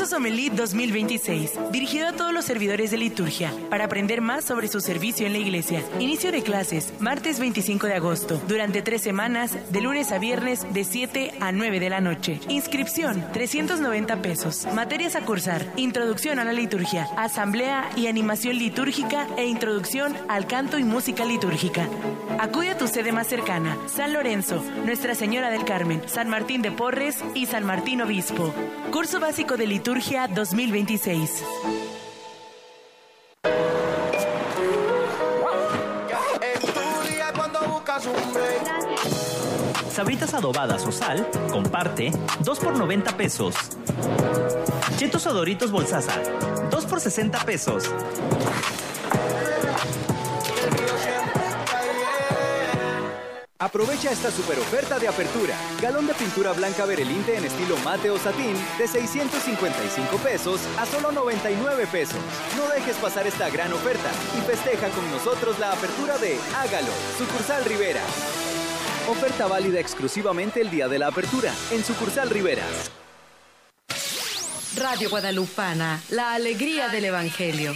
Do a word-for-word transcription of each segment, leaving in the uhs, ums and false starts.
Curso Sommelier dos mil veintiséis, dirigido a todos los servidores de liturgia, para aprender más sobre su servicio en la iglesia. Inicio de clases, martes veinticinco de agosto, durante tres semanas, de lunes a viernes, de siete a nueve de la noche. Inscripción, trescientos noventa pesos. Materias a cursar, introducción a la liturgia, asamblea y animación litúrgica e introducción al canto y música litúrgica. Acude a tu sede más cercana, San Lorenzo, Nuestra Señora del Carmen, San Martín de Porres y San Martín Obispo. Curso básico de liturgia dos mil veintiséis. Sabritas adobadas o sal, comparte, dos por noventa pesos. Chetos o Doritos Bolsaza, dos por sesenta pesos. Aprovecha esta super oferta de apertura. Galón de pintura blanca Berelinte en estilo mate o satín de seiscientos cincuenta y cinco pesos a solo noventa y nueve pesos. No dejes pasar esta gran oferta y festeja con nosotros la apertura de Hágalo, Sucursal Rivera. Oferta válida exclusivamente el día de la apertura en Sucursal Rivera. Radio Guadalupana, la alegría del Evangelio.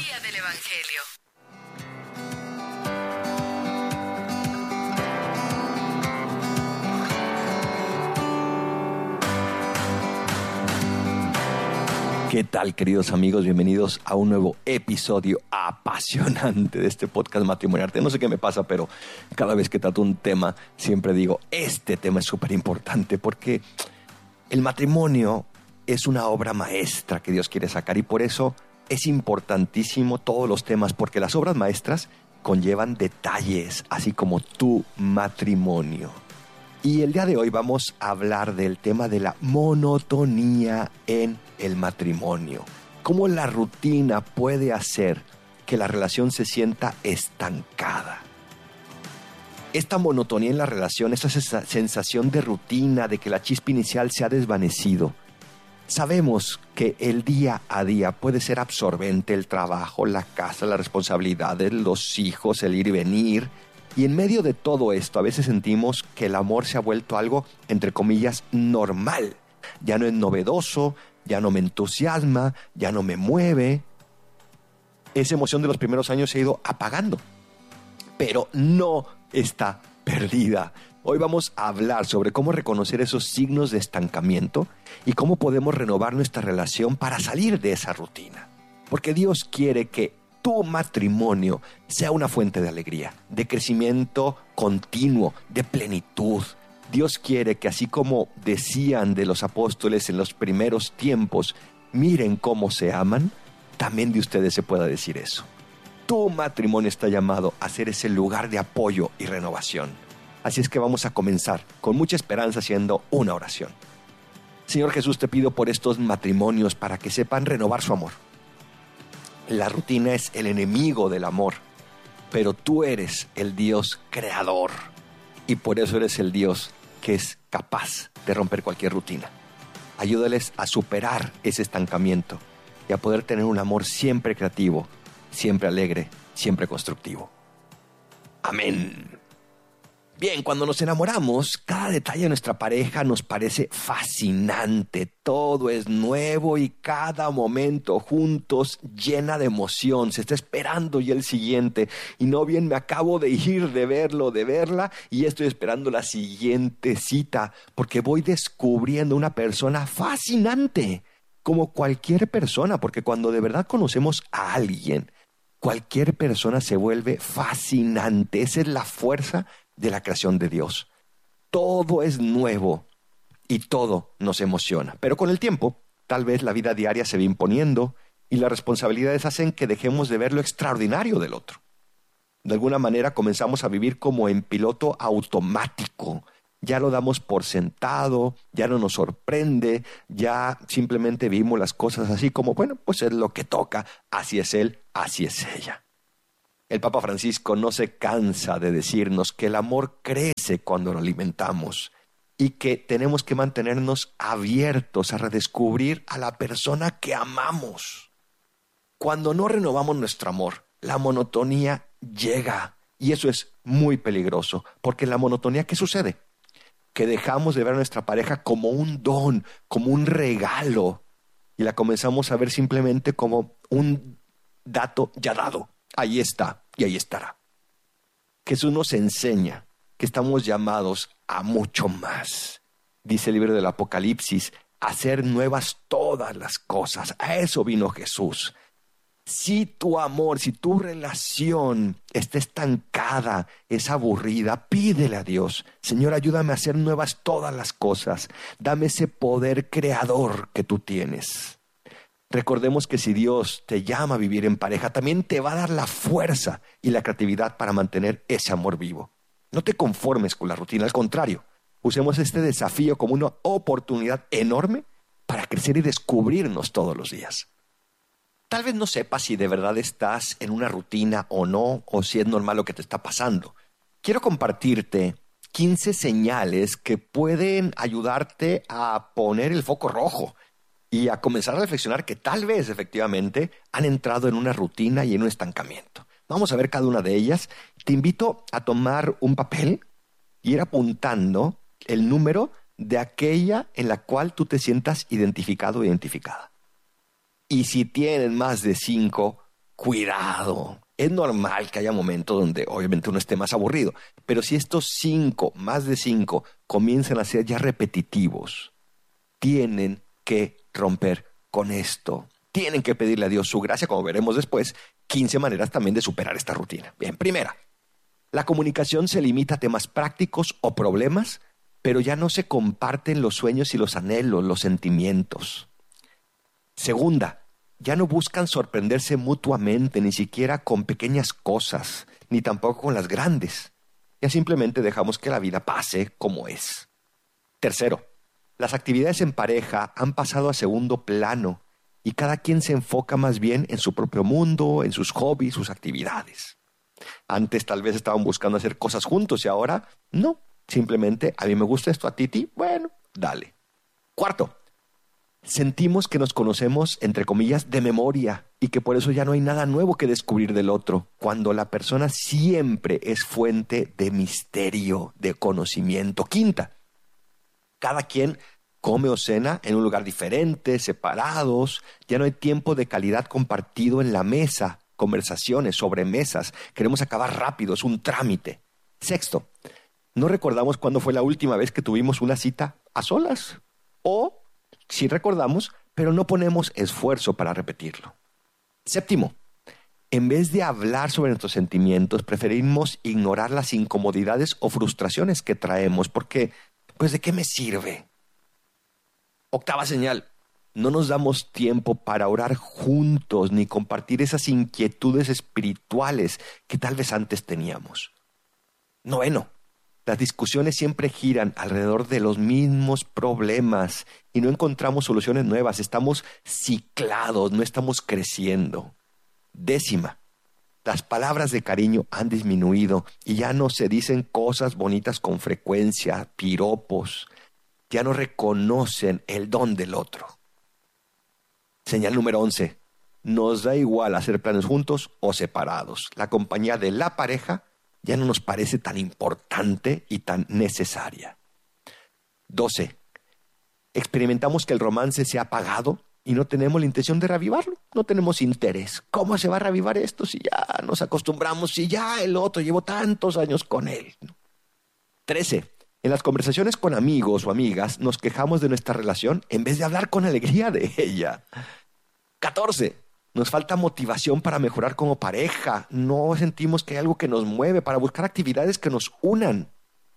¿Qué tal, queridos amigos? Bienvenidos a un nuevo episodio apasionante de este podcast Matrimonial. No sé qué me pasa, pero cada vez que trato un tema, siempre digo, este tema es súper importante porque el matrimonio es una obra maestra que Dios quiere sacar y por eso es importantísimo todos los temas, porque las obras maestras conllevan detalles, así como tu matrimonio. Y el día de hoy vamos a hablar del tema de la monotonía en el matrimonio. Cómo la rutina puede hacer que la relación se sienta estancada. Esta monotonía en la relación, esa sensación de rutina, de que la chispa inicial se ha desvanecido. Sabemos que el día a día puede ser absorbente, el trabajo, la casa, las responsabilidades, los hijos, el ir y venir. Y en medio de todo esto, a veces sentimos que el amor se ha vuelto algo, entre comillas, normal. Ya no es novedoso, ya no me entusiasma, ya no me mueve. Esa emoción de los primeros años se ha ido apagando, pero no está perdida. Hoy vamos a hablar sobre cómo reconocer esos signos de estancamiento y cómo podemos renovar nuestra relación para salir de esa rutina. Porque Dios quiere que tu matrimonio sea una fuente de alegría, de crecimiento continuo, de plenitud. Dios quiere que, así como decían de los apóstoles en los primeros tiempos, miren cómo se aman, también de ustedes se pueda decir eso. Tu matrimonio está llamado a ser ese lugar de apoyo y renovación. Así es que vamos a comenzar con mucha esperanza haciendo una oración. Señor Jesús, te pido por estos matrimonios para que sepan renovar su amor. La rutina es el enemigo del amor, pero tú eres el Dios creador y por eso eres el Dios que es capaz de romper cualquier rutina. Ayúdales a superar ese estancamiento y a poder tener un amor siempre creativo, siempre alegre, siempre constructivo. Amén. Bien, cuando nos enamoramos, cada detalle de nuestra pareja nos parece fascinante. Todo es nuevo y cada momento juntos llena de emoción. Se está esperando ya el siguiente. Y no bien me acabo de ir de verlo, de verla, y ya estoy esperando la siguiente cita, porque voy descubriendo una persona fascinante, como cualquier persona, porque cuando de verdad conocemos a alguien, cualquier persona se vuelve fascinante. Esa es la fuerza de la creación de Dios. Todo es nuevo y todo nos emociona. Pero con el tiempo, tal vez la vida diaria se va imponiendo y las responsabilidades hacen que dejemos de ver lo extraordinario del otro. De alguna manera comenzamos a vivir como en piloto automático. Ya lo damos por sentado, ya no nos sorprende, ya simplemente vivimos las cosas así como, bueno, pues es lo que toca, así es él, así es ella. El Papa Francisco no se cansa de decirnos que el amor crece cuando lo alimentamos y que tenemos que mantenernos abiertos a redescubrir a la persona que amamos. Cuando no renovamos nuestro amor, la monotonía llega y eso es muy peligroso, porque en la monotonía, ¿qué sucede? Que dejamos de ver a nuestra pareja como un don, como un regalo. y la comenzamos a ver simplemente como un dato ya dado. Ahí está y ahí estará. Jesús nos enseña que estamos llamados a mucho más. Dice el libro del Apocalipsis, a hacer nuevas todas las cosas. A eso vino Jesús. Si tu amor, si tu relación está estancada, es aburrida, pídele a Dios: Señor, ayúdame a hacer nuevas todas las cosas. Dame ese poder creador que tú tienes. Recordemos que si Dios te llama a vivir en pareja, también te va a dar la fuerza y la creatividad para mantener ese amor vivo. No te conformes con la rutina, al contrario, usemos este desafío como una oportunidad enorme para crecer y descubrirnos todos los días. Tal vez no sepas si de verdad estás en una rutina o no, o si es normal lo que te está pasando. Quiero compartirte quince señales que pueden ayudarte a poner el foco rojo y a comenzar a reflexionar que tal vez efectivamente han entrado en una rutina y en un estancamiento. Vamos a ver cada una de ellas. Te invito a tomar un papel y ir apuntando el número de aquella en la cual tú te sientas identificado o identificada. Y si tienen más de cinco, cuidado. Es normal que haya momentos donde obviamente uno esté más aburrido, pero si estos cinco, más de cinco, comienzan a ser ya repetitivos, tienen que romper con esto. Tienen que pedirle a Dios su gracia, como veremos después, quince maneras también de superar esta rutina. Bien, primera, la comunicación se limita a temas prácticos o problemas, pero ya no se comparten los sueños y los anhelos, los sentimientos. Segunda, ya no buscan sorprenderse mutuamente, ni siquiera con pequeñas cosas, ni tampoco con las grandes. Ya simplemente dejamos que la vida pase como es. Tercero, las actividades en pareja han pasado a segundo plano y cada quien se enfoca más bien en su propio mundo, en sus hobbies, sus actividades. Antes tal vez estaban buscando hacer cosas juntos y ahora no. Simplemente, a mí me gusta esto, a Titi, bueno, dale. Cuarto, sentimos que nos conocemos, entre comillas, de memoria y que por eso ya no hay nada nuevo que descubrir del otro, cuando la persona siempre es fuente de misterio, de conocimiento. Quinta, cada quien come o cena en un lugar diferente, separados, ya no hay tiempo de calidad compartido en la mesa, conversaciones, sobremesas, queremos acabar rápido, es un trámite. Sexto, no recordamos cuándo fue la última vez que tuvimos una cita a solas, o sí recordamos, pero no ponemos esfuerzo para repetirlo. Séptimo, en vez de hablar sobre nuestros sentimientos, preferimos ignorar las incomodidades o frustraciones que traemos, porque, pues, ¿de qué me sirve? Octava señal, no nos damos tiempo para orar juntos ni compartir esas inquietudes espirituales que tal vez antes teníamos. Noveno, las discusiones siempre giran alrededor de los mismos problemas y no encontramos soluciones nuevas. Estamos ciclados, no estamos creciendo. Décima, las palabras de cariño han disminuido y ya no se dicen cosas bonitas con frecuencia, piropos. Ya no reconocen el don del otro. Señal número once, nos da igual hacer planes juntos o separados. La compañía de la pareja ya no nos parece tan importante y tan necesaria. doce. Experimentamos que el romance se ha apagado y no tenemos la intención de reavivarlo. No tenemos interés. ¿Cómo se va a reavivar esto si ya nos acostumbramos, si ya el otro llevó tantos años con él? trece. En las conversaciones con amigos o amigas nos quejamos de nuestra relación en vez de hablar con alegría de ella. catorce. Nos falta motivación para mejorar como pareja. No sentimos que hay algo que nos mueve para buscar actividades que nos unan.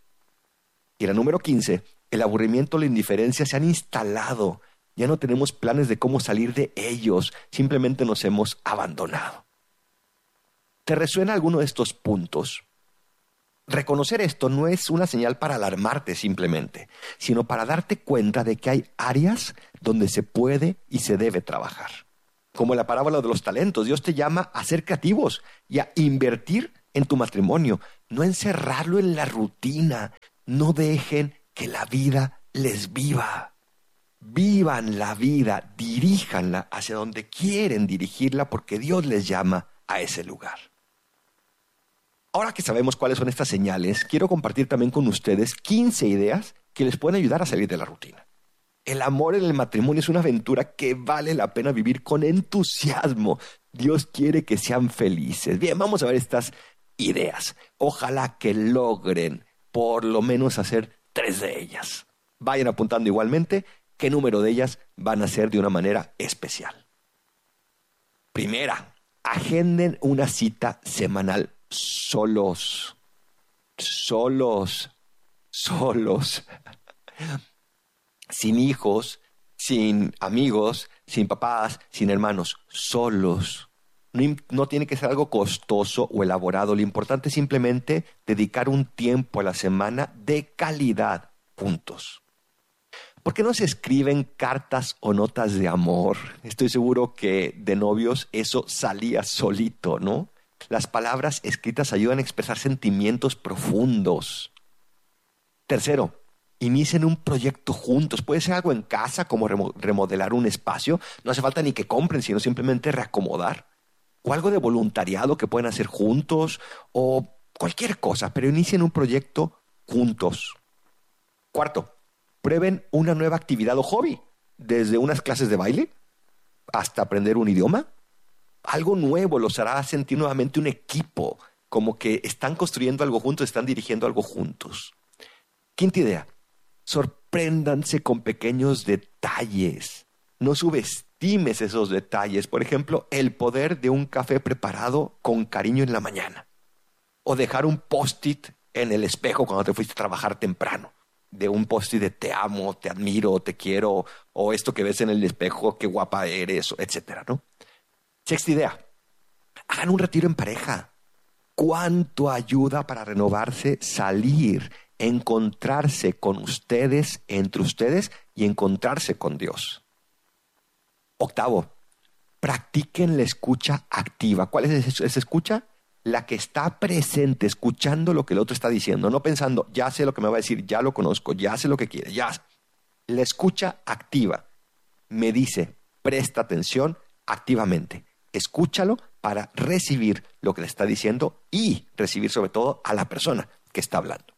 Y la número quince, el aburrimiento o la indiferencia se han instalado. Ya no tenemos planes de cómo salir de ellos. Simplemente nos hemos abandonado. ¿Te resuena alguno de estos puntos? Reconocer esto no es una señal para alarmarte simplemente, sino para darte cuenta de que hay áreas donde se puede y se debe trabajar. Como en la parábola de los talentos, Dios te llama a ser creativos y a invertir en tu matrimonio, no encerrarlo en la rutina. No dejen que la vida les viva. Vivan la vida, diríjanla hacia donde quieren dirigirla porque Dios les llama a ese lugar. Ahora que sabemos cuáles son estas señales, quiero compartir también con ustedes quince ideas que les pueden ayudar a salir de la rutina. El amor en el matrimonio es una aventura que vale la pena vivir con entusiasmo. Dios quiere que sean felices. Bien, vamos a ver estas ideas. Ojalá que logren por lo menos hacer tres de ellas. Vayan apuntando igualmente qué número de ellas van a ser de una manera especial. Primera, agenden una cita semanal solos. Solos. Solos. Sin hijos, sin amigos, sin papás, sin hermanos. Solos. No, no tiene que ser algo costoso o elaborado. Lo importante es simplemente dedicar un tiempo a la semana de calidad juntos. ¿Por qué no se escriben cartas o notas de amor? Estoy seguro que de novios eso salía solito, ¿no? Las palabras escritas ayudan a expresar sentimientos profundos. Tercero, inicien un proyecto juntos. Puede ser algo en casa, como remodelar un espacio. No hace falta ni que compren, sino simplemente reacomodar. O algo de voluntariado que pueden hacer juntos, o cualquier cosa, pero inicien un proyecto juntos. Cuarto, prueben una nueva actividad o hobby, desde unas clases de baile hasta aprender un idioma. Algo nuevo los hará sentir nuevamente un equipo, como que están construyendo algo juntos, están dirigiendo algo juntos. Quinta idea, sorpréndanse con pequeños detalles. No subestimes esos detalles. Por ejemplo, el poder de un café preparado con cariño en la mañana. O dejar un post-it en el espejo cuando te fuiste a trabajar temprano. De un post-it de te amo, te admiro, te quiero, o esto que ves en el espejo, qué guapa eres, etcétera, ¿no? Sexta idea, hagan un retiro en pareja. ¿Cuánto ayuda para renovarse, salir, encontrarse con ustedes, entre ustedes y encontrarse con Dios? Octavo, practiquen la escucha activa. ¿Cuál es esa escucha? La que está presente, escuchando lo que el otro está diciendo, no pensando, ya sé lo que me va a decir, ya lo conozco, ya sé lo que quiere, ya. La escucha activa me dice, presta atención activamente. Escúchalo para recibir lo que le está diciendo y recibir sobre todo a la persona que está hablando.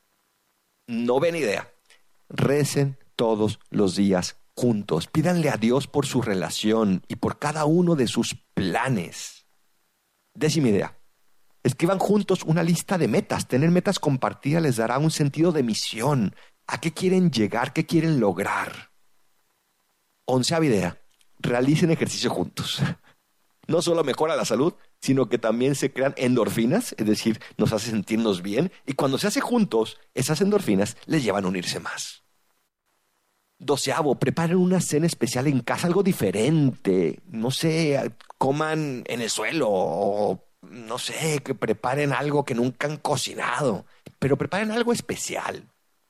Novena idea, recen todos los días juntos. Pídanle a Dios por su relación y por cada uno de sus planes. Décima idea, escriban juntos una lista de metas. Tener metas compartidas les dará un sentido de misión. ¿A qué quieren llegar? ¿Qué quieren lograr? Onceava idea, realicen ejercicio juntos. No solo mejora la salud, sino que también se crean endorfinas, es decir, nos hace sentirnos bien. Y cuando se hace juntos, esas endorfinas les llevan a unirse más. Doceavo, preparen una cena especial en casa, algo diferente. No sé, coman en el suelo o no sé, que preparen algo que nunca han cocinado. Pero preparen algo especial.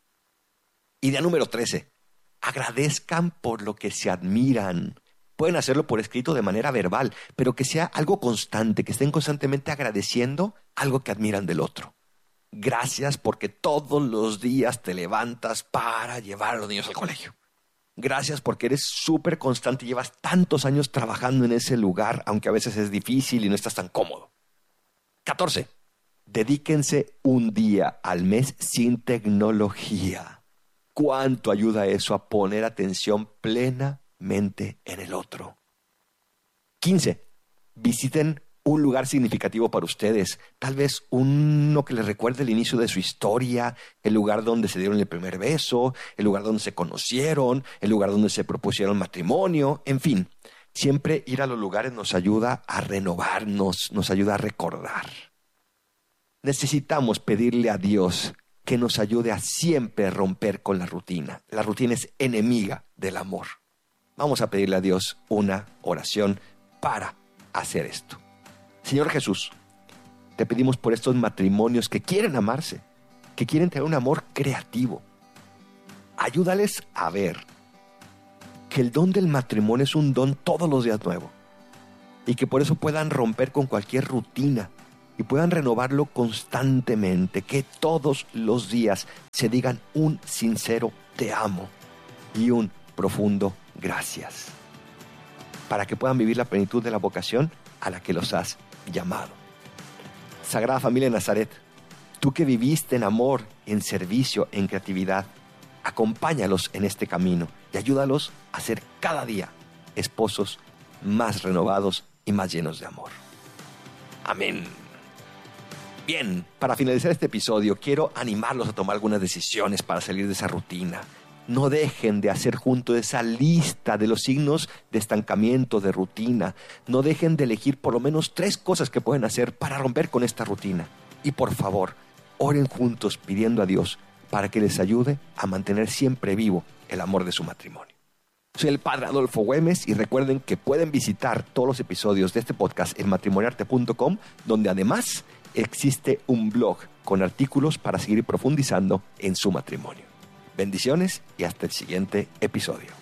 Idea número trece, agradezcan por lo que se admiran. Pueden hacerlo por escrito de manera verbal, pero que sea algo constante, que estén constantemente agradeciendo algo que admiran del otro. Gracias porque todos los días te levantas para llevar a los niños al colegio. Gracias porque eres súper constante y llevas tantos años trabajando en ese lugar, aunque a veces es difícil y no estás tan cómodo. catorce. Dedíquense un día al mes sin tecnología. ¿Cuánto ayuda eso a poner atención plenamente en el otro? quince. Visiten un lugar significativo para ustedes. Tal vez uno que les recuerde el inicio de su historia, el lugar donde se dieron el primer beso, el lugar donde se conocieron, el lugar donde se propusieron matrimonio, en fin. Siempre ir a los lugares nos ayuda a renovarnos, nos ayuda a recordar. Necesitamos pedirle a Dios que nos ayude a siempre romper con la rutina. La rutina es enemiga del amor. Vamos a pedirle a Dios una oración para hacer esto. Señor Jesús, te pedimos por estos matrimonios que quieren amarse, que quieren tener un amor creativo. Ayúdales a ver que el don del matrimonio es un don todos los días nuevo y que por eso puedan romper con cualquier rutina y puedan renovarlo constantemente, que todos los días se digan un sincero te amo y un profundo gracias, para que puedan vivir la plenitud de la vocación a la que los has llamado. Sagrada Familia de Nazaret, tú que viviste en amor, en servicio, en creatividad, acompáñalos en este camino y ayúdalos a ser cada día esposos más renovados y más llenos de amor. Amén. Bien, para finalizar este episodio, quiero animarlos a tomar algunas decisiones para salir de esa rutina. No dejen de hacer junto esa lista de los signos de estancamiento, de rutina. No dejen de elegir por lo menos tres cosas que pueden hacer para romper con esta rutina. Y por favor, oren juntos pidiendo a Dios para que les ayude a mantener siempre vivo el amor de su matrimonio. Soy el Padre Adolfo Güemes y recuerden que pueden visitar todos los episodios de este podcast en matrimoniarte punto com, donde además existe un blog con artículos para seguir profundizando en su matrimonio. Bendiciones y hasta el siguiente episodio.